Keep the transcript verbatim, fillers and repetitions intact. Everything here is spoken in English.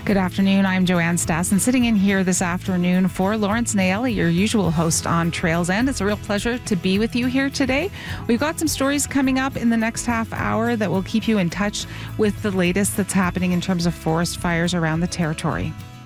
Good afternoon. I'm Joanne Stassen, sitting in here this afternoon for Lawrence Naeli, your usual host on Trails End. It's a real pleasure to be with you here today. We've got some stories coming up in the next half hour that will keep you in touch with the latest that's happening in terms of forest fires around the territory.